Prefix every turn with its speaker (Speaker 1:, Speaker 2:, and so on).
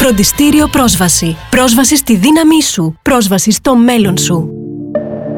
Speaker 1: Φροντιστήριο Πρόσβαση. Πρόσβαση στη δύναμή σου. Πρόσβαση στο μέλλον σου.